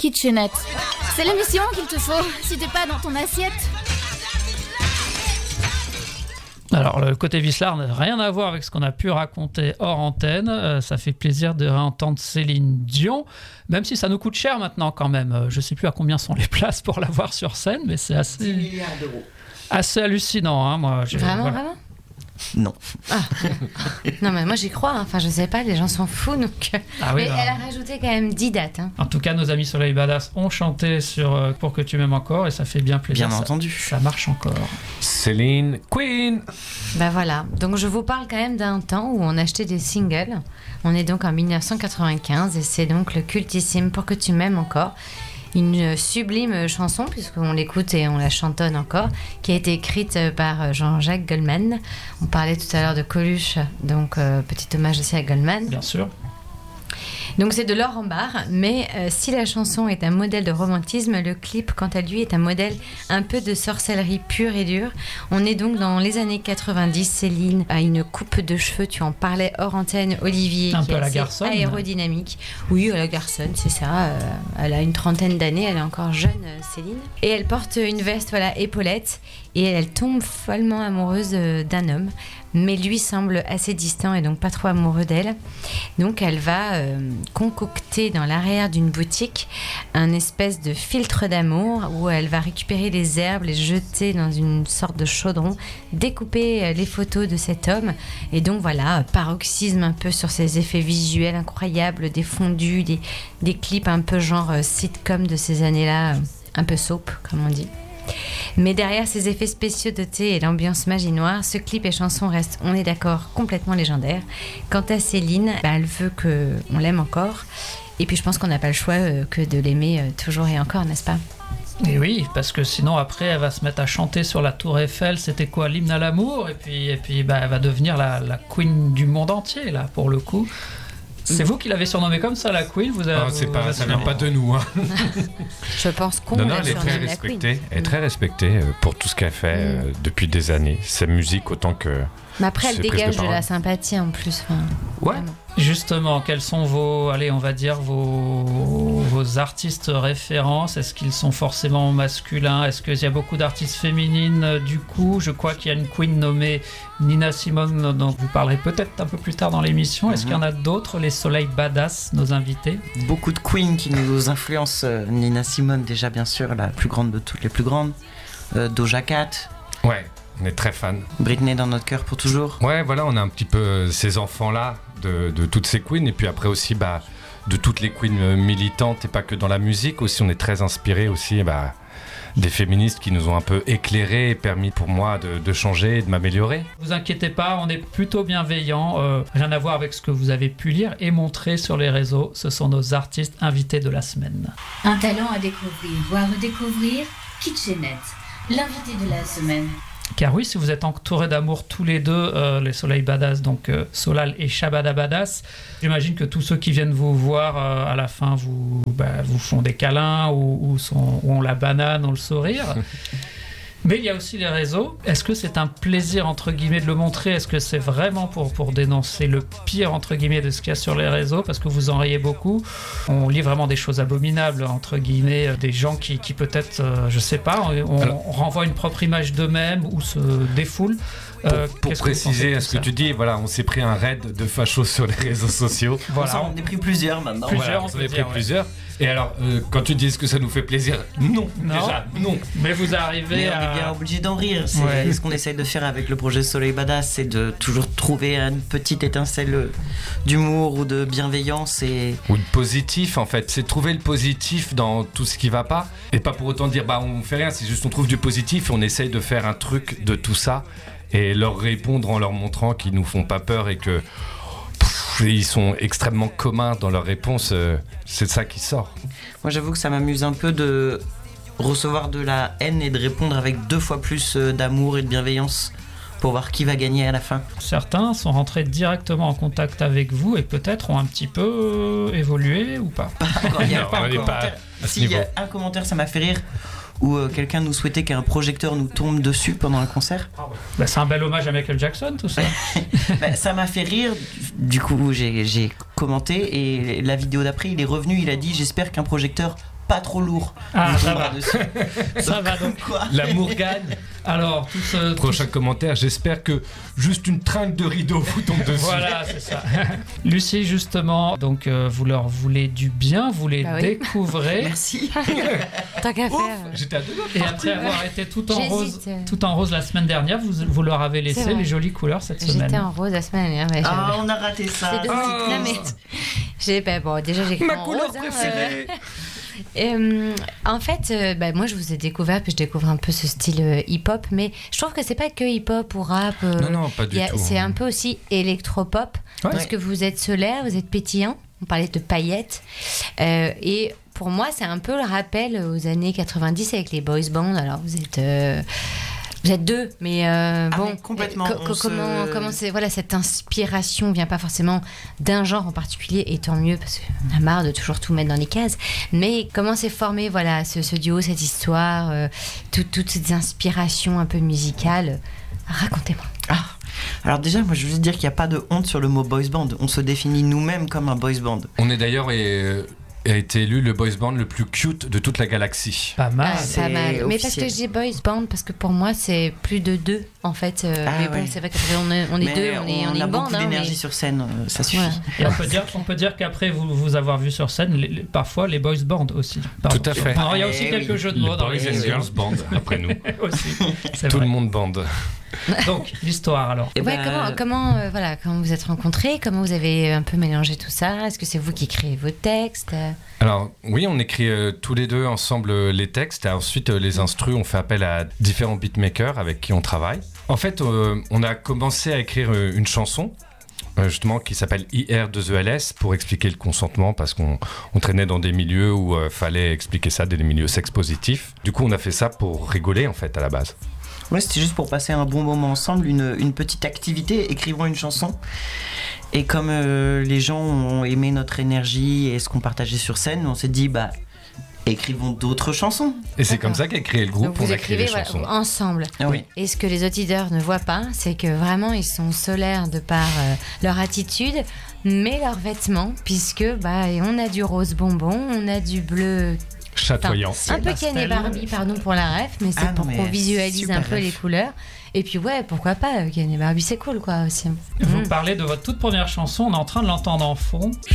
Kitchenette. C'est l'émission qu'il te faut, si t'es pas dans ton assiette. Alors, le côté Vislard n'a rien à voir avec ce qu'on a pu raconter hors antenne. Ça fait plaisir de réentendre Céline Dion, même si ça nous coûte cher maintenant quand même. Je ne sais plus à combien sont les places pour la voir sur scène, mais c'est assez... 10 milliards d'euros. Assez hallucinant. Hein, moi, Vraiment Non. Ah. Non, mais moi j'y crois. Enfin, je sais pas, les gens sont fous. Donc... Ah oui, mais elle a rajouté quand même 10 dates. Hein. En tout cas, nos amis Soleil Badass ont chanté sur Pour que tu m'aimes encore et ça fait bien plaisir. Bien entendu. Ça marche encore. Céline Queen. Bah voilà. Donc je vous parle quand même d'un temps où on achetait des singles. On est donc en 1995 et c'est donc le cultissime Pour que tu m'aimes encore. Une sublime chanson, puisqu'on l'écoute et on la chantonne encore, qui a été écrite par Jean-Jacques Goldman. On parlait tout à l'heure de Coluche, donc petit hommage aussi à Goldman. Bien sûr. Donc c'est de Laurent Barre, mais si la chanson est un modèle de romantisme, le clip, quant à lui, est un modèle un peu de sorcellerie pure et dure. On est donc dans les années 90. Céline a une coupe de cheveux, tu en parlais hors antenne, Olivier, un qui peu est à la assez garçonne. aérodynamique. Oui, à la garçonne, c'est ça. Elle a une trentaine d'années, elle est encore jeune, Céline. Et elle porte une veste, voilà, épaulette, et elle tombe follement amoureuse d'un homme. Mais lui semble assez distant et donc pas trop amoureux d'elle. Donc elle va concocter dans l'arrière d'une boutique un espèce de filtre d'amour où elle va récupérer les herbes, les jeter dans une sorte de chaudron, découper les photos de cet homme et donc voilà, paroxysme un peu sur ces effets visuels incroyables, des fondus, des clips un peu genre sitcom de ces années-là, un peu soap comme on dit. Mais derrière ces effets spéciaux dotés et l'ambiance magie noire, ce clip et chanson restent, on est d'accord, complètement légendaires. Quant à Céline, elle veut qu'on l'aime encore. Et puis je pense qu'on n'a pas le choix que de l'aimer toujours et encore, n'est-ce pas ? Et oui, parce que sinon après elle va se mettre à chanter sur la Tour Eiffel, c'était quoi, l'hymne à l'amour, et puis elle va devenir la queen du monde entier là pour le coup. C'est vous qui l'avez surnommée comme ça, la Queen. Ça vient pas de nous. Hein. Je pense qu'on non, l'a elle est très surnommée la respectée. Queen. Elle est très respectée pour tout ce qu'elle fait depuis des années. Sa musique autant que. Mais après, elle ses prises dégage de parole. la sympathie en plus. Ouais. Vraiment. Justement, quels sont vos artistes références ? Est-ce qu'ils sont forcément masculins ? Est-ce qu'il y a beaucoup d'artistes féminines du coup ? Je crois qu'il y a une queen nommée Nina Simone dont vous parlerez peut-être un peu plus tard dans l'émission. Est-ce qu'il y en a d'autres, les Soleil Badass, nos invités ? Beaucoup de queens qui nous influencent. Nina Simone, déjà bien sûr, la plus grande de toutes les plus grandes. Doja Cat. Ouais, on est très fans. Britney dans notre cœur pour toujours. Ouais, voilà, on a un petit peu ces enfants-là de toutes ces queens. Et puis après aussi, de toutes les queens militantes et pas que dans la musique. Aussi, on est très inspirés aussi des féministes qui nous ont un peu éclairés et permis pour moi de changer et de m'améliorer. Ne vous inquiétez pas, on est plutôt bienveillants. Rien à voir avec ce que vous avez pu lire et montrer sur les réseaux. Ce sont nos artistes invités de la semaine. Un talent à découvrir ou à redécouvrir, Kitchenette, l'invité de la semaine. Car oui, si vous êtes entourés d'amour tous les deux, les Soleil Badass, donc Solal et Shabada Badass, j'imagine que tous ceux qui viennent vous voir à la fin vous font des câlins ou ont la banane, ont le sourire. Mais il y a aussi les réseaux. Est-ce que c'est un plaisir, entre guillemets, de le montrer ? Est-ce que c'est vraiment pour dénoncer le pire, entre guillemets, de ce qu'il y a sur les réseaux ? Parce que vous en riez beaucoup. On lit vraiment des choses abominables, entre guillemets, des gens qui peut-être, je sais pas, on renvoie une propre image d'eux-mêmes ou se défoulent. Pour préciser ce que tu dis, voilà, on s'est pris un raid de fachos sur les réseaux sociaux. Voilà, on en a pris plusieurs maintenant. Plusieurs, on en a pris plusieurs. Et alors, quand tu dis est-ce que ça nous fait plaisir ? Non, déjà, non. Mais vous arrivez Mais on est bien obligé d'en rire. C'est ce qu'on essaye de faire avec le projet Soleil Badass, c'est de toujours trouver une petite étincelle d'humour ou de bienveillance. Ou de positif, en fait. C'est trouver le positif dans tout ce qui va pas. Et pas pour autant dire, on fait rien, c'est juste on trouve du positif et on essaye de faire un truc de tout ça et leur répondre en leur montrant qu'ils nous font pas peur et que ils sont extrêmement communs dans leurs réponses. C'est ça qui sort. Moi, j'avoue que ça m'amuse un peu de recevoir de la haine et de répondre avec 2 fois plus d'amour et de bienveillance pour voir qui va gagner à la fin. Certains sont rentrés directement en contact avec vous et peut-être ont un petit peu évolué ou pas. Il y a pas un commentaire. S'il y a un commentaire, ça m'a fait rire. Où quelqu'un nous souhaitait qu'un projecteur nous tombe dessus pendant un concert. C'est un bel hommage à Michael Jackson, tout ça. Ça m'a fait rire. Du coup, j'ai commenté et la vidéo d'après, il est revenu. Il a dit « J'espère qu'un projecteur pas trop lourd. Ah, On ça tombera va. dessus. Ça va donc. Quoi. L'amour gagne. Alors, tout ce. Prochain commentaire, j'espère que juste une trinque de rideau vous tombe dessus. Voilà, c'est ça. Lucie, justement, donc vous leur voulez du bien, vous les Bah oui. découvrez. Merci. Tant qu'à Ouf. faire. J'étais à deux doigts. Et après avoir été tout en J'hésite. rose la semaine dernière, vous leur avez laissé C'est vrai. les jolies couleurs cette semaine. J'étais en rose la semaine dernière. Mais Ah, on a raté ça. C'est dommage. Non, mais bon, déjà j'ai écrit Ma en couleur rose. préférée. En fait, moi je vous ai découvert, puis je découvre un peu ce style hip-hop, mais je trouve que c'est pas que hip-hop ou rap. Non, pas du tout. C'est un peu aussi électropop, Ouais. parce que vous êtes solaire, vous êtes pétillant. On parlait de paillettes. Et pour moi, c'est un peu le rappel aux années 90 avec les boys bands. Alors vous êtes deux, mais bon, mais complètement, comment c'est, voilà, cette inspiration vient pas forcément d'un genre en particulier, et tant mieux parce qu'on a marre de toujours tout mettre dans les cases. Mais comment s'est formé, voilà, ce duo, cette histoire, toutes ces inspirations un peu musicales. Racontez-moi. Alors déjà, moi je veux juste dire qu'il n'y a pas de honte sur le mot boys band. On se définit nous-mêmes comme un boys band. On est d'ailleurs a été élu le boys band le plus cute de toute la galaxie. Pas mal. c'est Pas mal. Mais parce que officiel. je dis boys band parce que pour moi c'est plus de deux en fait. Mais bon, ouais. c'est vrai qu'après on est Mais deux, on est a une bande. beaucoup d'énergie Mais... sur scène, ça suffit. Ouais. Et on peut dire qu'après vous avoir vu sur scène, parfois les boys bands aussi. Pardon. Tout à fait. Alors, il y a aussi Eh quelques oui. jeux de Les mots dans boys les and girls band après nous. aussi. C'est Tout vrai. le monde bande. Donc l'histoire alors. Eh Ouais, ben, comment vous vous êtes rencontrés, comment vous avez un peu mélangé tout ça, est-ce que c'est vous qui créez vos textes? Alors oui, on écrit tous les deux ensemble les textes et ensuite les instrus, on fait appel à différents beatmakers avec qui on travaille. En fait, on a commencé à écrire une chanson justement qui s'appelle IR2ELS pour expliquer le consentement parce qu'on traînait dans des milieux où fallait expliquer ça, des milieux sex positifs. Du coup, on a fait ça pour rigoler en fait à la base. Ouais, c'était juste pour passer un bon moment ensemble, une petite activité, écrivons une chanson. Et comme les gens ont aimé notre énergie et ce qu'on partageait sur scène, on s'est dit, écrivons d'autres chansons. Et c'est D'accord. comme ça qu'a créé le groupe, Donc on vous a créé écrivez les chansons. ensemble. Ah oui. Et ce que les auditeurs ne voient pas, c'est que vraiment ils sont solaires de par leur attitude, mais leurs vêtements, puisque on a du rose bonbon, on a du bleu. Chatoyant. Un peu pastel. Ken et Barbie, pardon pour la ref, mais c'est Ah non, pour mais qu'on visualise super un peu ref. les couleurs. Et puis ouais, pourquoi pas, Ken et Barbie, c'est cool quoi aussi. Vous parlez de votre toute première chanson, on est en train de l'entendre en fond.